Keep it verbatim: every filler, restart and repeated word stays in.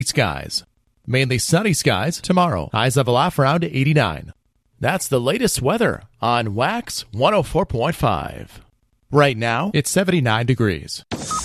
skies. Mainly sunny skies tomorrow. Highs level off around eighty-nine. That's the latest weather on Wax one oh four point five. Right now, it's seventy-nine degrees.